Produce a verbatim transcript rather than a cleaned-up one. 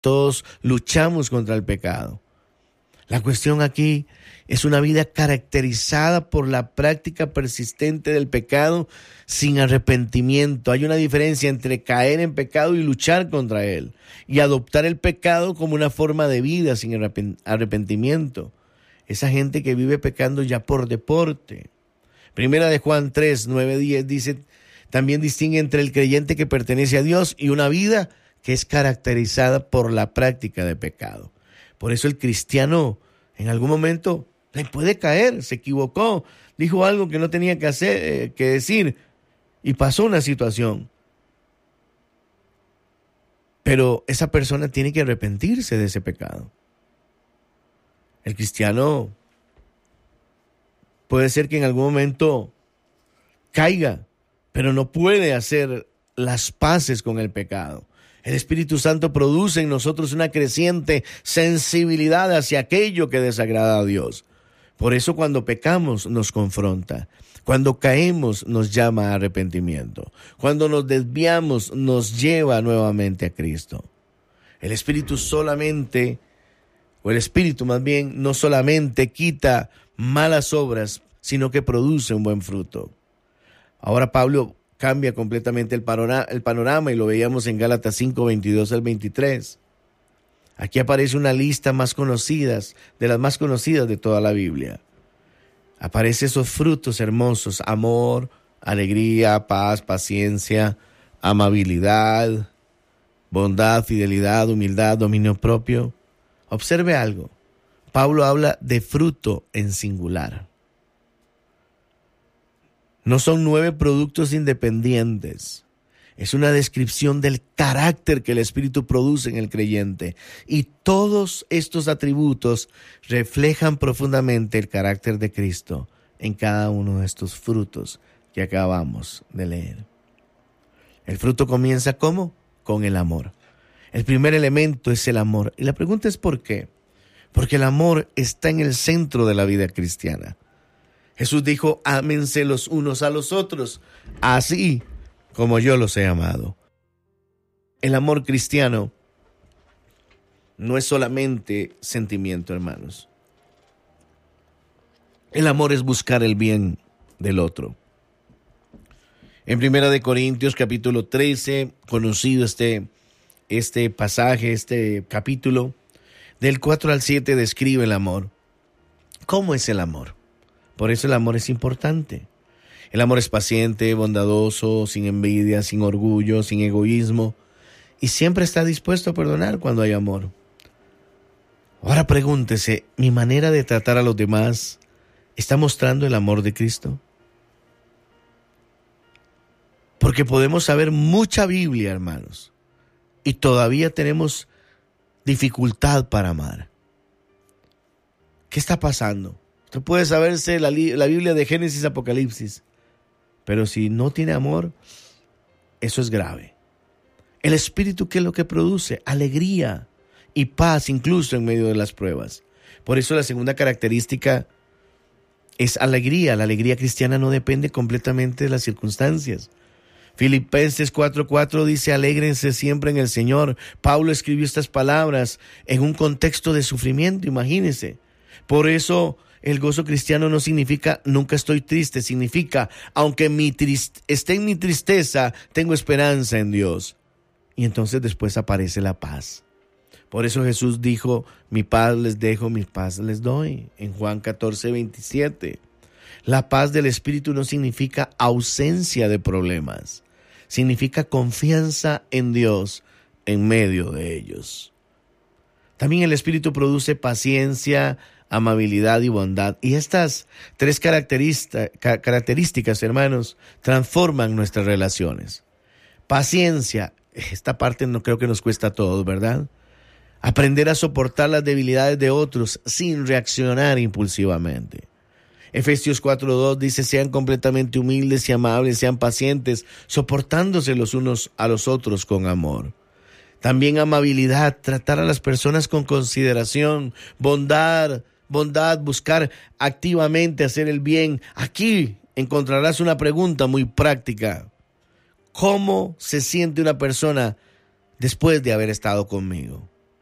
todos luchamos contra el pecado. La cuestión aquí es una vida caracterizada por la práctica persistente del pecado sin arrepentimiento. Hay una diferencia entre caer en pecado y luchar contra él, y adoptar el pecado como una forma de vida sin arrepentimiento. Esa gente que vive pecando ya por deporte. Primera de Juan tres, nueve, diez dice, también distingue entre el creyente que pertenece a Dios y una vida que es caracterizada por la práctica de pecado. Por eso el cristiano en algún momento le puede caer, se equivocó, dijo algo que no tenía que hacer, eh, que decir, y pasó una situación. Pero esa persona tiene que arrepentirse de ese pecado. El cristiano puede ser que en algún momento caiga, pero no puede hacer las paces con el pecado. El Espíritu Santo produce en nosotros una creciente sensibilidad hacia aquello que desagrada a Dios. Por eso cuando pecamos nos confronta. Cuando caemos nos llama a arrepentimiento. Cuando nos desviamos nos lleva nuevamente a Cristo. El Espíritu solamente, o el Espíritu más bien, no solamente quita malas obras, sino que produce un buen fruto. Ahora Pablo cambia completamente el panorama, el panorama y lo veíamos en Gálatas cinco, veintidós al veintitrés. Aquí aparece una lista más conocidas, de las más conocidas de toda la Biblia. Aparecen esos frutos hermosos: amor, alegría, paz, paciencia, amabilidad, bondad, fidelidad, humildad, dominio propio. Observe algo. Pablo habla de fruto en singular. No son nueve productos independientes. Es una descripción del carácter que el Espíritu produce en el creyente. Y todos estos atributos reflejan profundamente el carácter de Cristo en cada uno de estos frutos que acabamos de leer. El fruto comienza ¿cómo? Con el amor. El primer elemento es el amor. Y la pregunta es ¿por qué? Porque el amor está en el centro de la vida cristiana. Jesús dijo, ámense los unos a los otros, así como yo los he amado. El amor cristiano no es solamente sentimiento, hermanos. El amor es buscar el bien del otro. En Primera de Corintios, capítulo trece, conocido este, este pasaje, este capítulo, del cuatro al siete describe el amor. ¿Cómo es el amor? Por eso el amor es importante. El amor es paciente, bondadoso, sin envidia, sin orgullo, sin egoísmo, y siempre está dispuesto a perdonar cuando hay amor. Ahora pregúntese, ¿mi manera de tratar a los demás está mostrando el amor de Cristo? Porque podemos saber mucha Biblia, hermanos, y todavía tenemos dificultad para amar. ¿Qué está pasando? Usted puede saberse la, la Biblia de Génesis, Apocalipsis, pero si no tiene amor, eso es grave. El Espíritu, ¿qué es lo que produce? Alegría y paz, incluso en medio de las pruebas. Por eso la segunda característica es alegría. La alegría cristiana no depende completamente de las circunstancias. Filipenses cuatro cuatro dice, alégrense siempre en el Señor. Pablo escribió estas palabras en un contexto de sufrimiento, imagínense. Por eso el gozo cristiano no significa nunca estoy triste, significa aunque mi trist- esté en mi tristeza, tengo esperanza en Dios. Y entonces después aparece la paz. Por eso Jesús dijo, mi paz les dejo, mi paz les doy, en Juan catorce veintisiete. La paz del Espíritu no significa ausencia de problemas, significa confianza en Dios en medio de ellos. También el Espíritu produce paciencia, amabilidad y bondad. Y estas tres características, hermanos, transforman nuestras relaciones. Paciencia, esta parte no creo que nos cuesta a todos, ¿verdad? Aprender a soportar las debilidades de otros sin reaccionar impulsivamente. Efesios cuatro dos dice, sean completamente humildes y amables, sean pacientes, soportándose los unos a los otros con amor. También amabilidad, tratar a las personas con consideración, bondad, bondad, buscar activamente hacer el bien. Aquí encontrarás una pregunta muy práctica. ¿Cómo se siente una persona después de haber estado conmigo?